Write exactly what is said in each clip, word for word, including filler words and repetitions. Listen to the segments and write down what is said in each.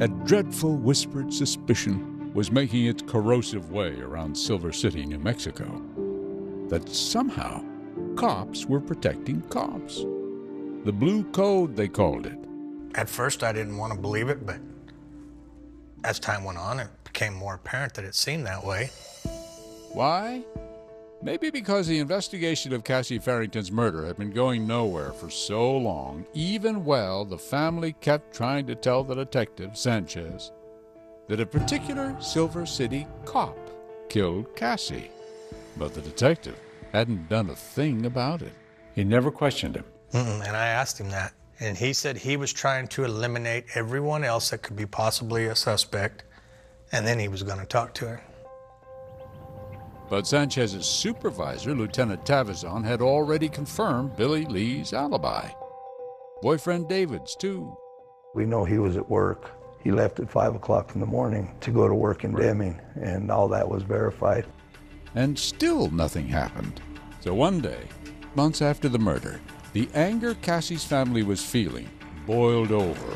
A dreadful whispered suspicion was making its corrosive way around Silver City, New Mexico, that somehow cops were protecting cops. The Blue Code, they called it. At first, I didn't want to believe it, but as time went on, it became more apparent that it seemed that way. Why? Maybe because the investigation of Cassie Farrington's murder had been going nowhere for so long, even while the family kept trying to tell the detective, Sanchez, that a particular Silver City cop killed Cassie. But the detective hadn't done a thing about it. He never questioned him. Mm-mm, and I asked him that, and he said he was trying to eliminate everyone else that could be possibly a suspect, and then he was going to talk to her. But Sanchez's supervisor, Lieutenant Tavazon, had already confirmed Billy Lee's alibi. Boyfriend David's, too. We know he was at work. He left at five o'clock in the morning to go to work in Deming, and all that was verified. And still nothing happened. So one day, months after the murder, the anger Cassie's family was feeling boiled over.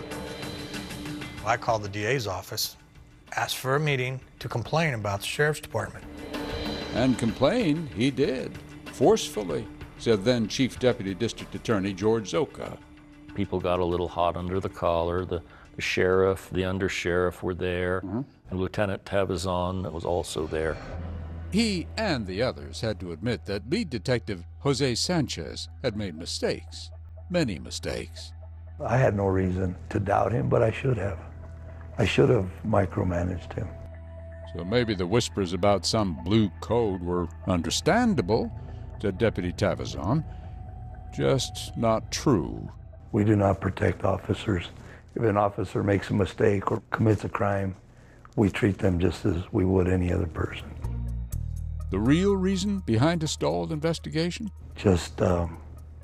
I called the D A's office, asked for a meeting to complain about the sheriff's department. And complain he did, forcefully, said then Chief Deputy District Attorney George Zoka. People got a little hot under the collar. The, the sheriff, the undersheriff were there, mm-hmm. and Lieutenant Tavazon was also there. He and the others had to admit that lead detective Jose Sanchez had made mistakes, many mistakes. I had no reason to doubt him, but I should have. I should have micromanaged him. So maybe the whispers about some blue code were understandable, said Deputy Tavazon, just not true. We do not protect officers. If an officer makes a mistake or commits a crime, we treat them just as we would any other person. The real reason behind a stalled investigation? Just um,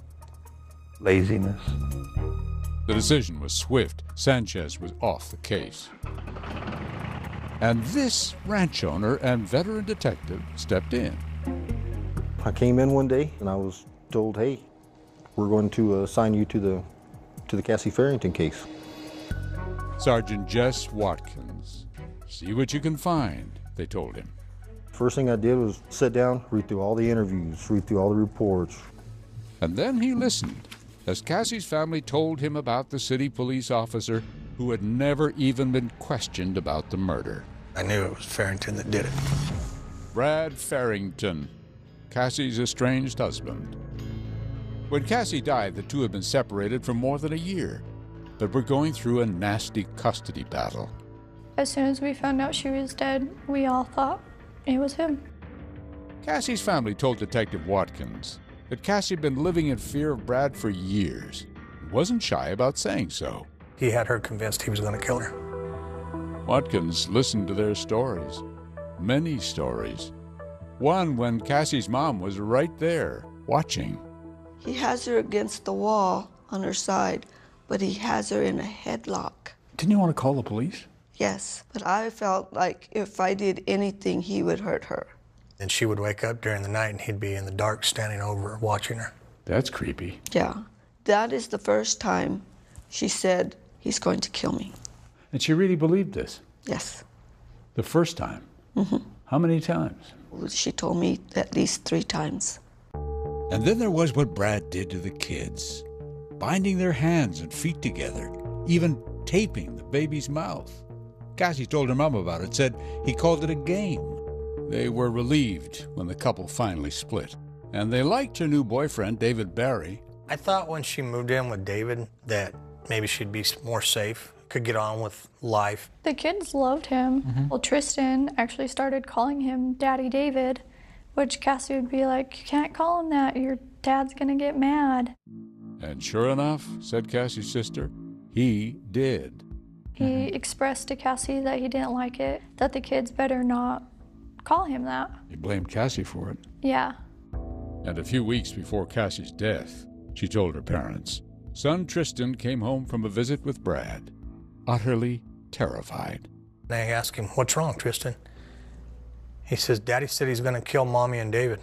laziness. The decision was swift. Sanchez was off the case. And this ranch owner and veteran detective stepped in. I came in one day and I was told, hey, we're going to assign you to the to the Cassie Farrington case. Sergeant Jess Watkins. See what you can find, they told him. First thing I did was sit down, read through all the interviews, read through all the reports. And then he listened as Cassie's family told him about the city police officer who had never even been questioned about the murder. I knew it was Farrington that did it. Brad Farrington, Cassie's estranged husband. When Cassie died, the two had been separated for more than a year, but were going through a nasty custody battle. As soon as we found out she was dead, we all thought it was him. Cassie's family told Detective Watkins that Cassie had been living in fear of Brad for years and wasn't shy about saying so. He had her convinced he was going to kill her. Watkins listened to their stories, many stories. One when Cassie's mom was right there, watching. He has her against the wall on her side, but he has her in a headlock. Didn't you want to call the police? Yes, but I felt like if I did anything, he would hurt her. And she would wake up during the night and he'd be in the dark standing over her, watching her. That's creepy. Yeah. That is the first time she said, he's going to kill me. And she really believed this? Yes. The first time? Mm-hmm. How many times? She told me at least three times. And then there was what Brad did to the kids, binding their hands and feet together, even taping the baby's mouth. Cassie told her mom about it, said he called it a game. They were relieved when the couple finally split, and they liked her new boyfriend, David Barry. I thought when she moved in with David that maybe she'd be more safe, could get on with life. The kids loved him. Mm-hmm. Well, Tristan actually started calling him Daddy David, which Cassie would be like, you can't call him that, your dad's gonna get mad. And sure enough, said Cassie's sister, he did. He mm-hmm. expressed to Cassie that he didn't like it, that the kids better not call him that. He blamed Cassie for it. Yeah. And a few weeks before Cassie's death, she told her parents, son Tristan came home from a visit with Brad, utterly terrified. They asked him, what's wrong, Tristan? He says, Daddy said he's going to kill Mommy and David.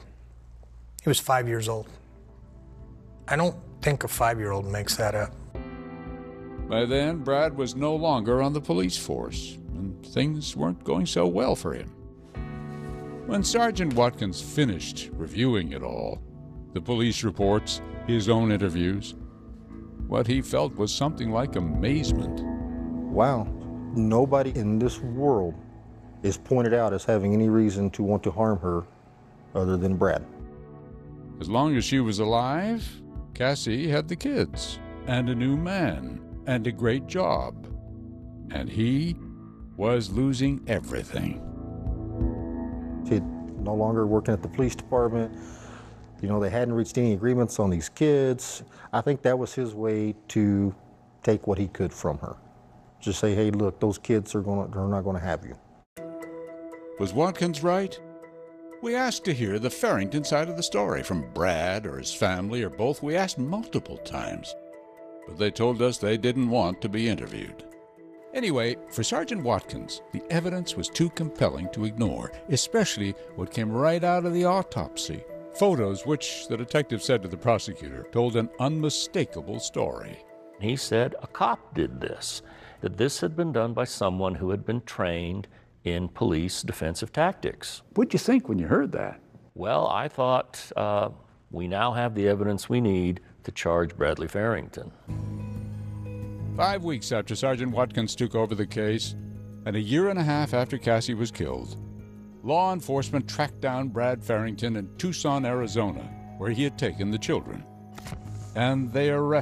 He was five years old. I don't think a five-year-old makes that up. By then, Brad was no longer on the police force, and things weren't going so well for him. When Sergeant Watkins finished reviewing it all, the police reports, his own interviews, what he felt was something like amazement. Wow, nobody in this world is pointed out as having any reason to want to harm her other than Brad. As long as she was alive, Cassie had the kids, and a new man, and a great job. And he was losing everything. She'd no longer working at the police department. You know, they hadn't reached any agreements on these kids. I think that was his way to take what he could from her. Just say, hey, look, those kids are gonna, they're not gonna have you. Was Watkins right? We asked to hear the Farrington side of the story from Brad or his family or both. We asked multiple times, but they told us they didn't want to be interviewed. Anyway, for Sergeant Watkins, the evidence was too compelling to ignore, especially what came right out of the autopsy. Photos which, the detective said to the prosecutor, told an unmistakable story. He said a cop did this, that this had been done by someone who had been trained in police defensive tactics. What'd you think when you heard that? Well, I thought uh, we now have the evidence we need to charge Bradley Farrington. Five weeks after Sergeant Watkins took over the case, and a year and a half after Cassie was killed, law enforcement tracked down Brad Farrington in Tucson, Arizona, where he had taken the children. And they arrested